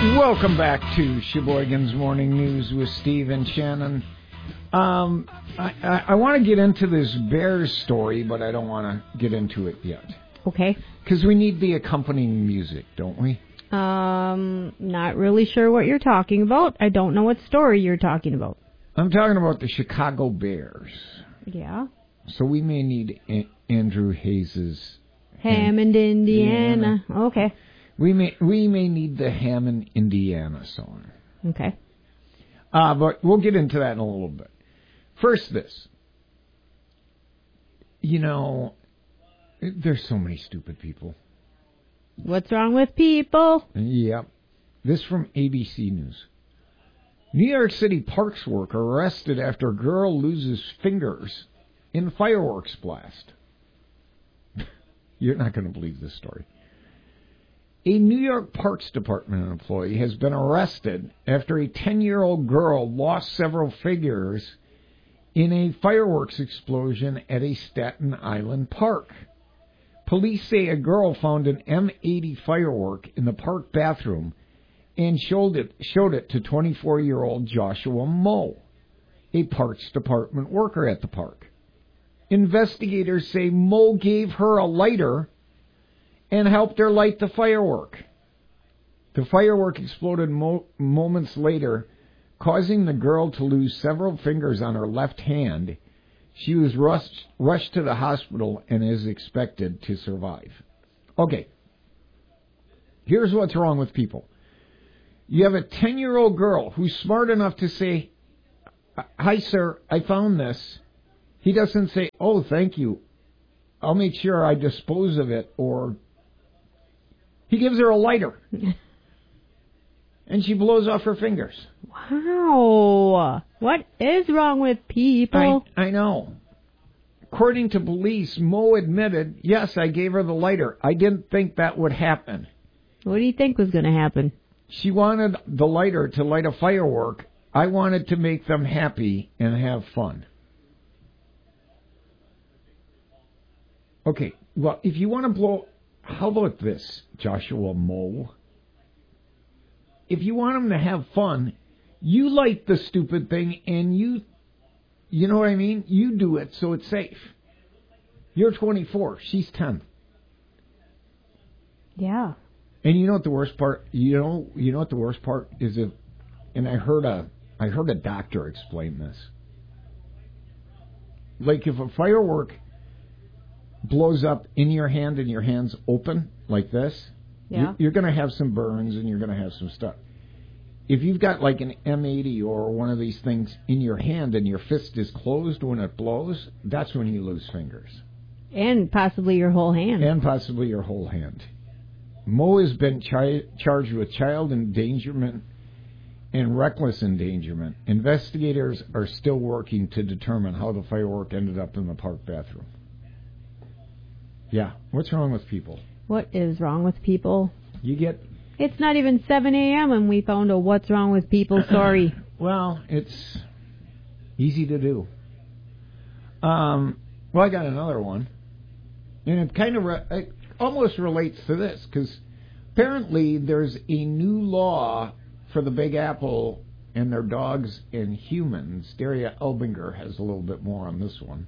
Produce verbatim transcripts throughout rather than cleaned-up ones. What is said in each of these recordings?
Welcome back to Sheboygan's Morning News with Steve and Shannon. Um, I, I, I want to get into this Bears story, but I don't want to get into it yet. Okay. Because we need the accompanying music, don't we? Um, not really sure what you're talking about. I don't know what story you're talking about. I'm talking about the Chicago Bears. Yeah. So we may need a- Andrew Hayes's Hammond, Indiana. Indiana. Okay. We may we may need the Hammond, Indiana song. Okay. Uh, but we'll get into that in a little bit. First, this. You know, there's so many stupid people. What's wrong with people? Yep. This from A B C News. New York City parks worker arrested after girl loses fingers in fireworks blast. You're not going to believe this story. A New York Parks Department employee has been arrested after a ten-year-old girl lost several fingers in a fireworks explosion at a Staten Island park. Police say a girl found an M eighty firework in the park bathroom and showed it, showed it to twenty-four-year-old Joshua Moe, a Parks Department worker at the park. Investigators say Moe gave her a lighter and helped her light the firework. The firework exploded mo- moments later, causing the girl to lose several fingers on her left hand. She was rushed, rushed to the hospital and is expected to survive. Okay, here's what's wrong with people. You have a ten-year-old girl who's smart enough to say, "Hi, sir, I found this." He doesn't say, "Oh, thank you. I'll make sure I dispose of it," or he gives her a lighter. And she blows off her fingers. Wow. What is wrong with people? I, I know. According to police, Moe admitted, "Yes, I gave her the lighter. I didn't think that would happen." What do you think was going to happen? She wanted the lighter to light a firework. I wanted to make them happy and have fun. Okay, well, if you want to blow... How about this, Joshua Moe? If you want them to have fun, you light the stupid thing and you, you know what I mean? You do it so it's safe. You're twenty-four. She's ten. Yeah. And you know what the worst part? You know, you know what the worst part is? If, and I heard a, I heard a doctor explain this. Like if a firework blows up in your hand and your hand's open like this, yeah. you're, you're going to have some burns and you're going to have some stuff. If you've got like an M eighty or one of these things in your hand and your fist is closed when it blows, that's when you lose fingers. And possibly your whole hand. And possibly your whole hand. Moe has been chi- charged with child endangerment and reckless endangerment. Investigators are still working to determine how the firework ended up in the park bathroom. Yeah, what's wrong with people? What is wrong with people? You get... It's not even seven a.m. and we found a what's wrong with people story. Well, it's easy to do. Um, well, I got another one. And it kind of re- it almost relates to this, because apparently there's a new law for the Big Apple and their dogs and humans. Daria Elbinger has a little bit more on this one.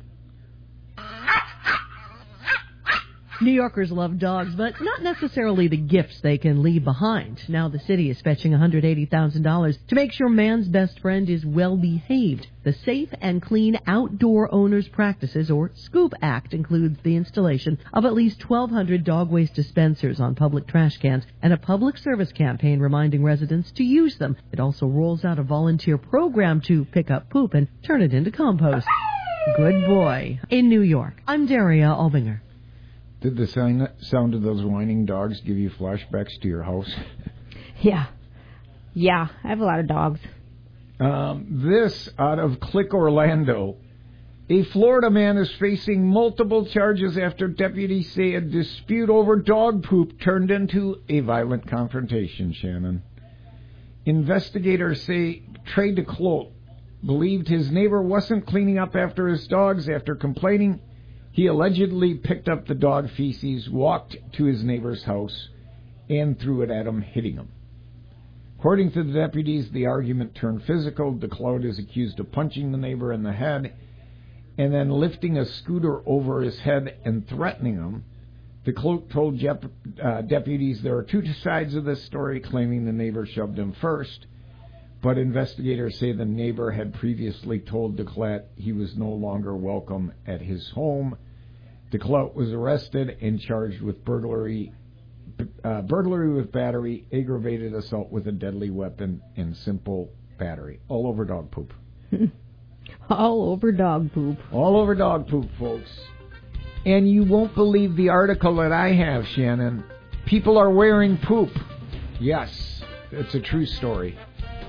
New Yorkers love dogs, but not necessarily the gifts they can leave behind. Now the city is fetching one hundred eighty thousand dollars to make sure man's best friend is well-behaved. The Safe and Clean Outdoor Owners Practices, or SCOOP Act, includes the installation of at least twelve hundred dog waste dispensers on public trash cans and a public service campaign reminding residents to use them. It also rolls out a volunteer program to pick up poop and turn it into compost. Good boy. In New York, I'm Daria Albinger. Did the sign, sound of those whining dogs give you flashbacks to your house? Yeah. Yeah, I have a lot of dogs. Um, this out of Click Orlando. A Florida man is facing multiple charges after deputies say a dispute over dog poop turned into a violent confrontation, Shannon. Investigators say Trey DeClote believed his neighbor wasn't cleaning up after his dogs. After complaining, he allegedly picked up the dog feces, walked to his neighbor's house, and threw it at him, hitting him. According to the deputies, the argument turned physical. DeClote is accused of punching the neighbor in the head and then lifting a scooter over his head and threatening him. DeClote told Jep- uh, deputies there are two sides of this story, claiming the neighbor shoved him first, but investigators say the neighbor had previously told DeClote he was no longer welcome at his home. DeClote was arrested and charged with burglary, uh, burglary with battery, aggravated assault with a deadly weapon, and simple battery. All over dog poop. All over dog poop. All over dog poop, folks. And you won't believe the article that I have, Shannon. People are wearing poop. Yes, it's a true story.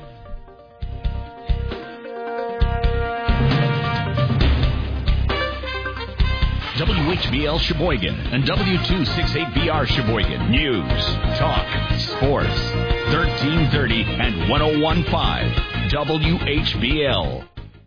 W H B L Sheboygan and W two sixty-eight B R Sheboygan. News, talk, sports. thirteen thirty and one oh one point five W H B L.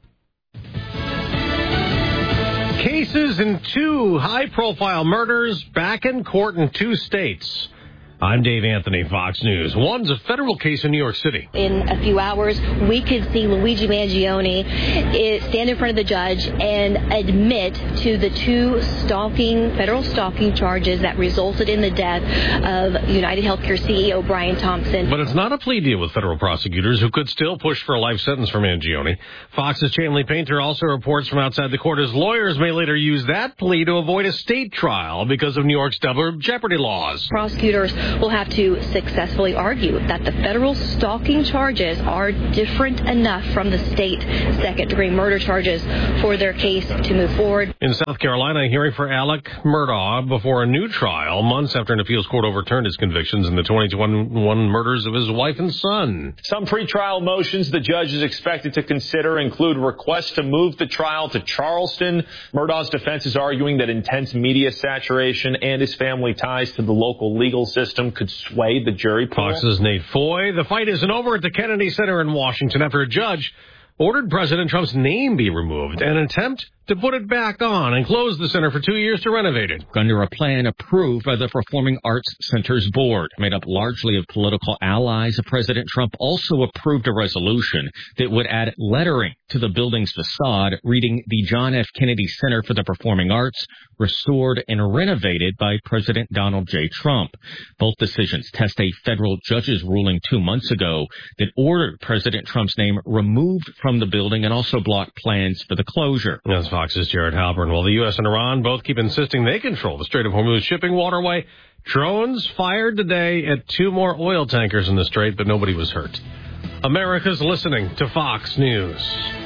Cases in two high-profile murders back in court in two states. I'm Dave Anthony, Fox News. One's a federal case in New York City. In a few hours, we could see Luigi Mangione stand in front of the judge and admit to the two stalking, federal stalking charges that resulted in the death of United Healthcare C E O Brian Thompson. But it's not a plea deal with federal prosecutors who could still push for a life sentence for Mangione. Fox's Chanley Painter also reports from outside the court his lawyers may later use that plea to avoid a state trial because of New York's double jeopardy laws. Prosecutors will have to successfully argue that the federal stalking charges are different enough from the state second-degree murder charges for their case to move forward. In South Carolina, a hearing for Alec Murdaugh before a new trial, months after an appeals court overturned his convictions in the twenty twenty-one murders of his wife and son. Some pretrial motions the judge is expected to consider include requests to move the trial to Charleston. Murdaugh's defense is arguing that intense media saturation and his family ties to the local legal system could sway the jury pool. Fox's Nate Foy. The fight isn't over at the Kennedy Center in Washington after a judge ordered President Trump's name be removed, an attempt to put it back on and close the center for two years to renovate it. Under a plan approved by the Performing Arts Center's board, made up largely of political allies, President Trump also approved a resolution that would add lettering to the building's facade, reading the John F. Kennedy Center for the Performing Arts, restored and renovated by President Donald J. Trump. Both decisions test a federal judge's ruling two months ago that ordered President Trump's name removed from the building and also blocked plans for the closure. That's Fox's Jared Halpern. While the U S and Iran both keep insisting they control the Strait of Hormuz shipping waterway, drones fired today at two more oil tankers in the strait, but nobody was hurt. America's listening to Fox News.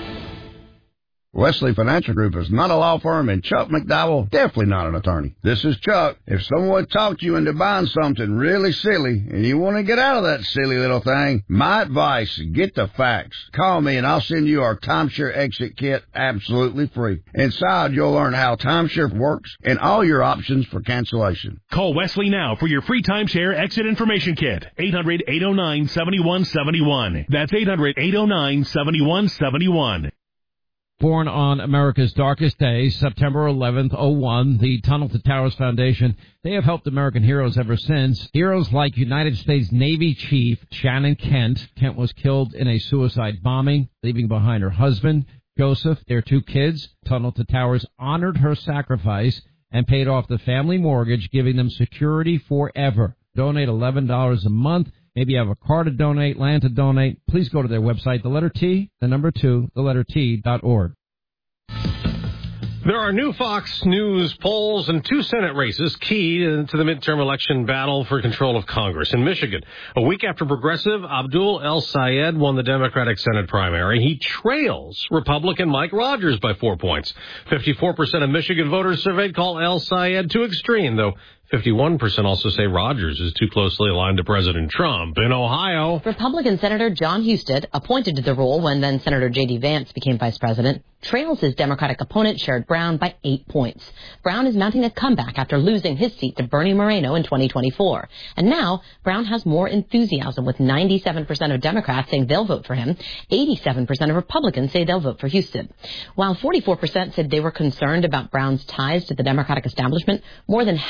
Wesley Financial Group is not a law firm, and Chuck McDowell definitely not an attorney. This is Chuck. If someone talked you into buying something really silly and you want to get out of that silly little thing, my advice, get the facts. Call me and I'll send you our timeshare exit kit absolutely free. Inside, you'll learn how timeshare works and all your options for cancellation. Call Wesley now for your free timeshare exit information kit. eight hundred, eight oh nine, seven one seven one. That's eight hundred, eight oh nine, seven one seven one. Born on America's darkest day, September eleventh, oh one, the Tunnel to Towers Foundation, they have helped American heroes ever since. Heroes like United States Navy Chief Shannon Kent. Kent was killed in a suicide bombing, leaving behind her husband, Joseph, their two kids. Tunnel to Towers honored her sacrifice and paid off the family mortgage, giving them security forever. Donate eleven dollars a month. Maybe you have a car to donate, land to donate. Please go to their website, the letter T, the number two, the letter T dot org. There are new Fox News polls and two Senate races key to the midterm election battle for control of Congress. In Michigan, a week after Progressive Abdul El Sayed won the Democratic Senate primary, he trails Republican Mike Rogers by four points. fifty-four percent of Michigan voters surveyed call El Sayed too extreme, though fifty-one percent also say Rogers is too closely aligned to President Trump. In Ohio, Republican Senator John Husted, appointed to the role when then Senator J D. Vance became vice president, trails his Democratic opponent Sherrod Brown by eight points. Brown is mounting a comeback after losing his seat to Bernie Moreno in twenty twenty-four. And now, Brown has more enthusiasm, with ninety-seven percent of Democrats saying they'll vote for him. eighty-seven percent of Republicans say they'll vote for Husted. While forty-four percent said they were concerned about Brown's ties to the Democratic establishment, more than half of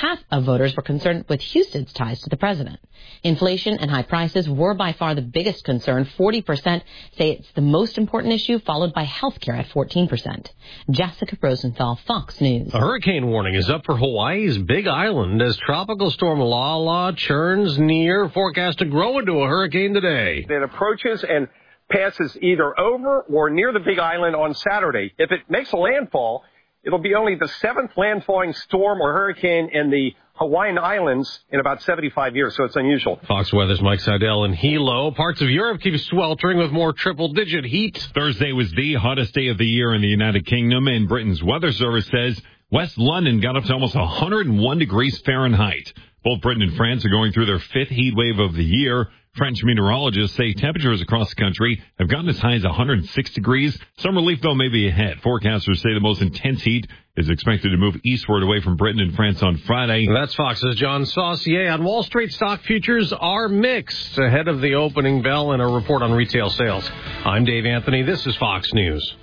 voters were concerned with Houston's ties to the president. Inflation and high prices were by far the biggest concern. forty percent say it's the most important issue, followed by health care at fourteen percent. Jessica Rosenthal, Fox News. A hurricane warning is up for Hawaii's Big Island as Tropical Storm Lala churns near, forecast to grow into a hurricane today. It approaches and passes either over or near the Big Island on Saturday. If it makes a landfall, it'll be only the seventh landfalling storm or hurricane in the Hawaiian Islands in about seventy-five years, so it's unusual. Fox Weather's Mike Seidel in Hilo. Parts of Europe keep sweltering with more triple-digit heat. Thursday was the hottest day of the year in the United Kingdom, and Britain's weather service says West London got up to almost one hundred one degrees Fahrenheit. Both Britain and France are going through their fifth heat wave of the year. French meteorologists say temperatures across the country have gotten as high as one hundred six degrees. Some relief, though, may be ahead. Forecasters say the most intense heat is expected to move eastward away from Britain and France on Friday. That's Fox's John Saucier. On Wall Street, stock futures are mixed ahead of the opening bell and a report on retail sales. I'm Dave Anthony. This is Fox News.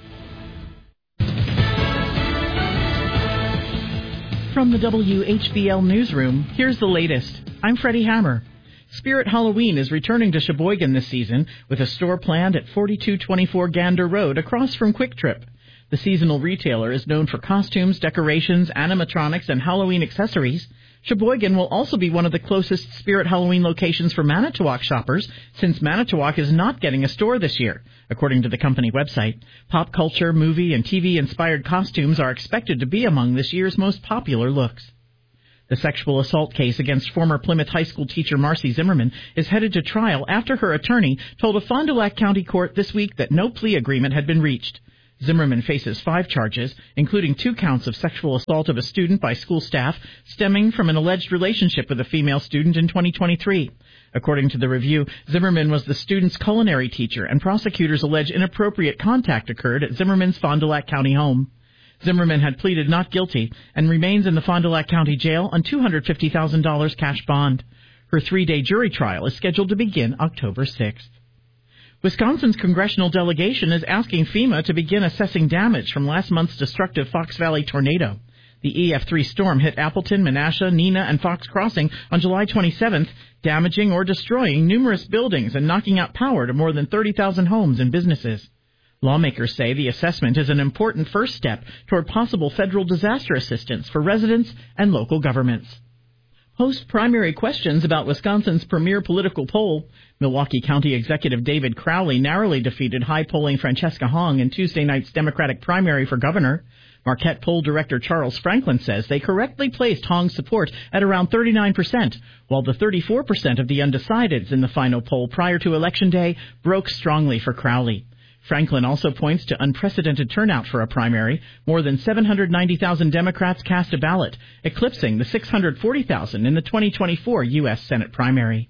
From the W H B L newsroom, here's the latest. I'm Freddie Hammer. Spirit Halloween is returning to Sheboygan this season with a store planned at forty-two twenty-four Gander Road across from Quick Trip. The seasonal retailer is known for costumes, decorations, animatronics, and Halloween accessories. Sheboygan will also be one of the closest Spirit Halloween locations for Manitowoc shoppers, since Manitowoc is not getting a store this year. According to the company website, pop culture, movie, and T V-inspired costumes are expected to be among this year's most popular looks. The sexual assault case against former Plymouth High School teacher Marcy Zimmerman is headed to trial after her attorney told a Fond du Lac County court this week that no plea agreement had been reached. Zimmerman faces five charges, including two counts of sexual assault of a student by school staff stemming from an alleged relationship with a female student in twenty twenty-three. According to the review, Zimmerman was the student's culinary teacher, and prosecutors allege inappropriate contact occurred at Zimmerman's Fond du Lac County home. Zimmerman had pleaded not guilty and remains in the Fond du Lac County Jail on two hundred fifty thousand dollars cash bond. Her three-day jury trial is scheduled to begin October sixth. Wisconsin's congressional delegation is asking FEMA to begin assessing damage from last month's destructive Fox Valley tornado. The E F three storm hit Appleton, Menasha, Neenah, and Fox Crossing on July twenty-seventh, damaging or destroying numerous buildings and knocking out power to more than thirty thousand homes and businesses. Lawmakers say the assessment is an important first step toward possible federal disaster assistance for residents and local governments. Post-primary questions about Wisconsin's premier political poll. Milwaukee County Executive David Crowley narrowly defeated high-polling Francesca Hong in Tuesday night's Democratic primary for governor. Marquette poll director Charles Franklin says they correctly placed Hong's support at around thirty-nine percent, while the thirty-four percent of the undecideds in the final poll prior to Election Day broke strongly for Crowley. Franklin also points to unprecedented turnout for a primary. More than seven hundred ninety thousand Democrats cast a ballot, eclipsing the six hundred forty thousand in the twenty twenty-four U S Senate primary.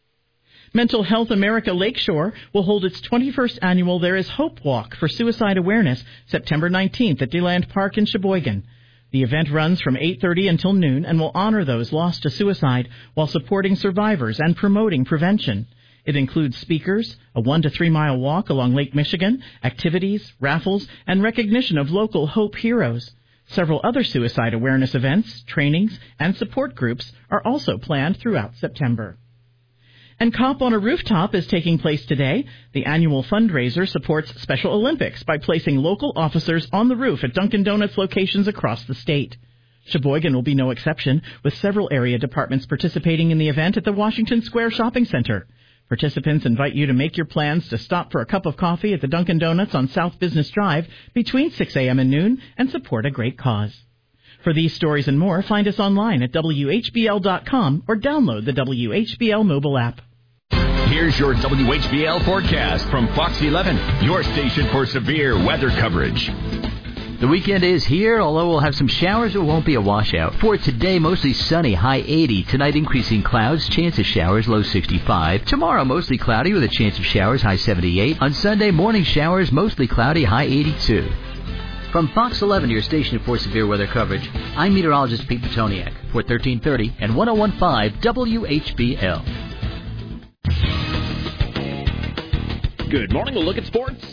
Mental Health America Lakeshore will hold its twenty-first annual There Is Hope Walk for Suicide Awareness September nineteenth at DeLand Park in Sheboygan. The event runs from eight thirty until noon and will honor those lost to suicide while supporting survivors and promoting prevention. It includes speakers, a one to three mile walk along Lake Michigan, activities, raffles, and recognition of local Hope heroes. Several other suicide awareness events, trainings, and support groups are also planned throughout September. And Cop on a Rooftop is taking place today. The annual fundraiser supports Special Olympics by placing local officers on the roof at Dunkin' Donuts locations across the state. Sheboygan will be no exception, with several area departments participating in the event at the Washington Square Shopping Center. Participants invite you to make your plans to stop for a cup of coffee at the Dunkin' Donuts on South Business Drive between six a.m. and noon and support a great cause. For these stories and more, find us online at W H B L dot com or download the W H B L mobile app. Here's your W H B L forecast from Fox eleven, your station for severe weather coverage. The weekend is here, although we'll have some showers, it won't be a washout. For today, mostly sunny, high eighty. Tonight, increasing clouds, chance of showers, low sixty-five. Tomorrow, mostly cloudy with a chance of showers, high seventy-eight. On Sunday, morning showers, mostly cloudy, high eighty-two. From Fox eleven, your station for severe weather coverage, I'm meteorologist Pete Petoniak for thirteen thirty and one oh one point five W H B L. Good morning. We'll look at sports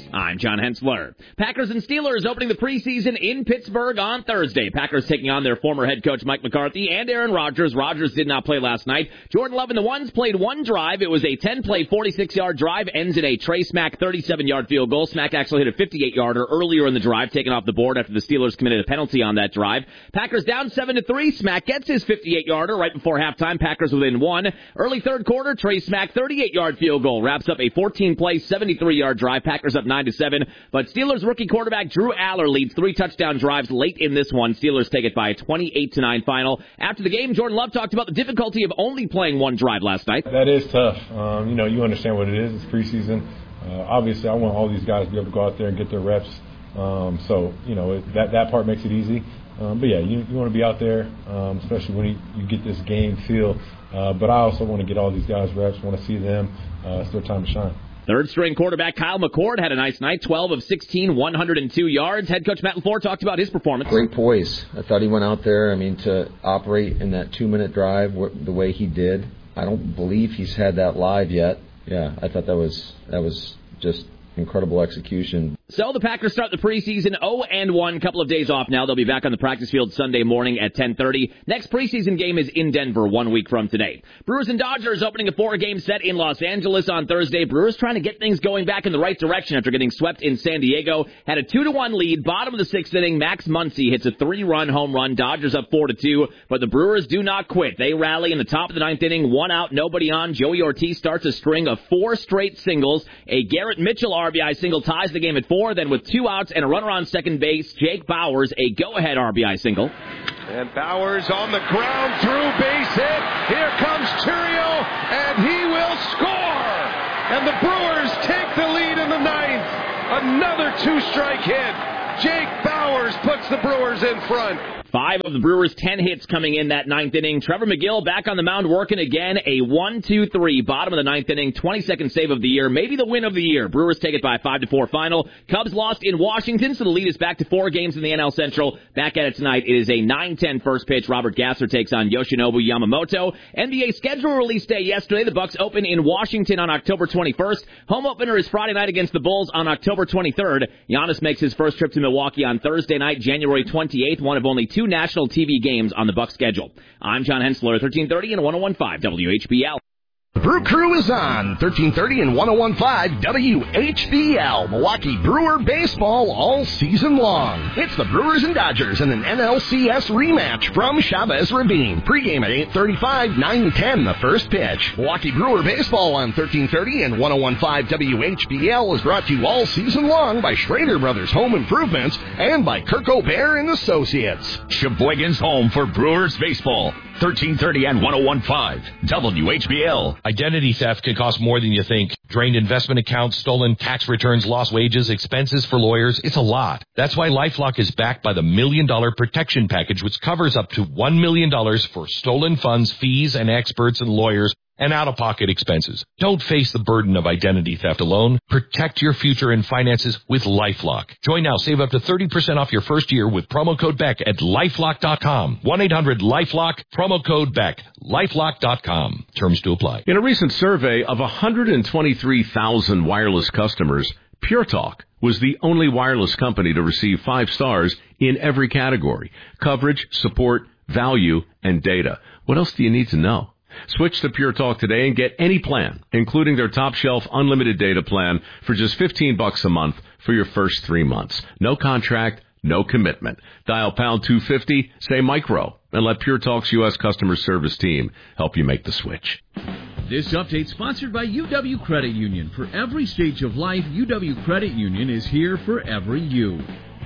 I'm John Hensler. Packers and Steelers opening the preseason in Pittsburgh on Thursday. Packers taking on their former head coach Mike McCarthy and Aaron Rodgers. Rodgers did not play last night. Jordan Love and the Ones played one drive. It was a ten-play, forty-six-yard drive. Ends in a Trey Smack thirty-seven-yard field goal. Smack actually hit a fifty-eight-yarder earlier in the drive, taken off the board after the Steelers committed a penalty on that drive. Packers down seven to three. Smack gets his fifty-eight-yarder right before halftime. Packers within one. Early third quarter, Trey Smack thirty-eight-yard field goal. Wraps up a fourteen-play, seventy-three-yard drive. Packers up nine to seven, but Steelers rookie quarterback Drew Aller leads three touchdown drives late in this one. Steelers take it by a twenty-eight to nine final. After the game, Jordan Love talked about the difficulty of only playing one drive last night. That is tough. Um, you know, you understand what it is. It's preseason. Uh, obviously, I want all these guys to be able to go out there and get their reps. Um, so, you know, it, that that part makes it easy. Um, but, yeah, you, you want to be out there, um, especially when you, you get this game feel. Uh, but I also want to get all these guys reps, want to see them. Uh, it's their time to shine. Third-string quarterback Kyle McCord had a nice night, twelve of sixteen, one hundred two yards. Head coach Matt LaFleur talked about his performance. Great poise. I thought he went out there, I mean, to operate in that two-minute drive the way he did. I don't believe he's had that live yet. Yeah, I thought that was that was just incredible execution. So the Packers start the preseason oh and one, couple of days off now. They'll be back on the practice field Sunday morning at ten thirty. Next preseason game is in Denver one week from today. Brewers and Dodgers opening a four-game set in Los Angeles on Thursday. Brewers trying to get things going back in the right direction after getting swept in San Diego. Had a two to one lead, bottom of the sixth inning. Max Muncy hits a three-run home run. Dodgers up four to two, but the Brewers do not quit. They rally in the top of the ninth inning, one out, nobody on. Joey Ortiz starts a string of four straight singles. A Garrett Mitchell R B I single ties the game at four. Then with two outs and a runner on second base, Jake Bauers, a go-ahead R B I single. And Bauers on the ground through, base hit. Here comes Churiel, and he will score. And the Brewers take the lead in the ninth. Another two-strike hit. Jake Bauers puts the Brewers in front. Five of the Brewers' ten hits coming in that ninth inning. Trevor McGill back on the mound working again. A one two three, bottom of the ninth inning, twenty-second save of the year, maybe the win of the year. Brewers take it by a five to four final. Cubs lost in Washington, so the lead is back to four games in the N L Central. Back at it tonight, it is a nine ten first pitch. Robert Gasser takes on Yoshinobu Yamamoto. N B A schedule release day yesterday. The Bucks open in Washington on October twenty-first. Home opener is Friday night against the Bulls on October twenty-third. Giannis makes his first trip to Milwaukee on Thursday night, January twenty-eighth, one of only two national T V games on the Bucks schedule. I'm John Hensler, thirteen thirty and ten fifteen W H B L. The Brew Crew is on thirteen thirty and ten fifteen W H B L. Milwaukee Brewer baseball all season long. It's the Brewers and Dodgers in an N L C S rematch from Chavez Ravine. Pregame at eight thirty-five, nine ten the first pitch. Milwaukee Brewer baseball on thirteen thirty and ten fifteen W H B L is brought to you all season long by Schrader Brothers Home Improvements and by Kirk O'Bear and Associates. Sheboygan's home for Brewers baseball. thirteen thirty and ten fifteen W H B L. Identity theft can cost more than you think. Drained investment accounts, stolen tax returns, lost wages, expenses for lawyers. It's a lot. That's why LifeLock is backed by the Million Dollar Protection Package, which covers up to one million dollars for stolen funds, fees, and experts and lawyers, and out-of-pocket expenses. Don't face the burden of identity theft alone. Protect your future and finances with LifeLock. Join now. Save up to thirty percent off your first year with promo code Beck at LifeLock dot com. one eight hundred LifeLock, promo code Beck. LifeLock dot com. Terms to apply. In a recent survey of one hundred twenty-three thousand wireless customers, Pure Talk was the only wireless company to receive five stars in every category: coverage, support, value, and data. What else do you need to know? Switch to Pure Talk today and get any plan, including their top shelf unlimited data plan for just fifteen bucks a month for your first three months. No contract, no commitment. Dial pound two fifty, say micro, and let Pure Talk's U S customer service team help you make the switch. This update sponsored by U W Credit Union. For every stage of life, U W Credit Union is here for every you.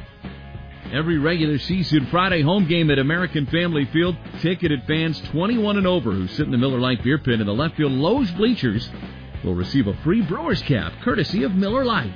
Every regular season Friday home game at American Family Field, ticketed fans twenty-one and over who sit in the Miller Lite beer pit in the left field Lowe's bleachers will receive a free Brewers cap courtesy of Miller Lite.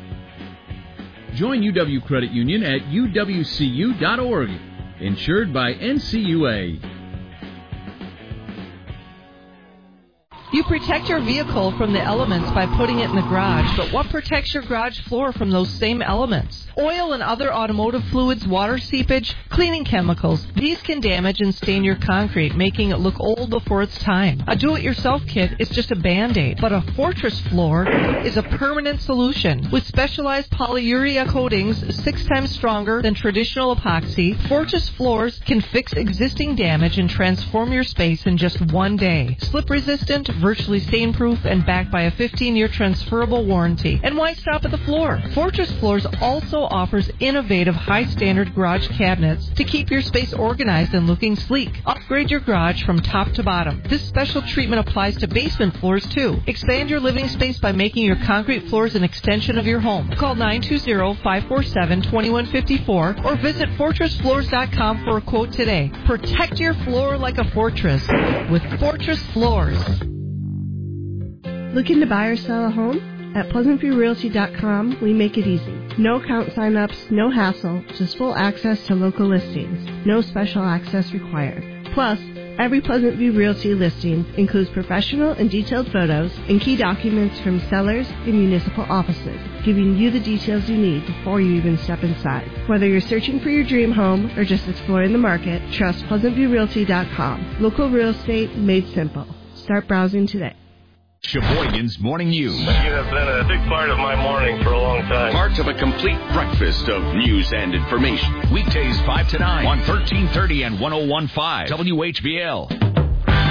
Join U W Credit Union at U W C U dot org. Insured by N C U A. You protect your vehicle from the elements by putting it in the garage, but what protects your garage floor from those same elements? Oil and other automotive fluids, water seepage, cleaning chemicals. These can damage and stain your concrete, making it look old before its time. A do-it-yourself kit is just a Band-Aid, but a Fortress floor is a permanent solution. With specialized polyurea coatings six times stronger than traditional epoxy, Fortress floors can fix existing damage and transform your space in just one day. Slip-resistant, virtually stain-proof, and backed by a fifteen-year transferable warranty. And why stop at the floor? Fortress Floors also offers innovative, high-standard garage cabinets to keep your space organized and looking sleek. Upgrade your garage from top to bottom. This special treatment applies to basement floors, too. Expand your living space by making your concrete floors an extension of your home. Call nine two zero, five four seven, two one five four or visit fortress floors dot com for a quote today. Protect your floor like a fortress with Fortress Floors. Looking to buy or sell a home? At pleasant view realty dot com, we make it easy. No account sign-ups, no hassle, just full access to local listings. No special access required. Plus, every Pleasant View Realty listing includes professional and detailed photos and key documents from sellers and municipal offices, giving you the details you need before you even step inside. Whether you're searching for your dream home or just exploring the market, trust pleasant view realty dot com. Local real estate made simple. Start browsing today. Sheboygan's Morning News. You have been a big part of my morning for a long time. Part of a complete breakfast of news and information. Weekdays five to nine on thirteen thirty and one oh one point five W H B L.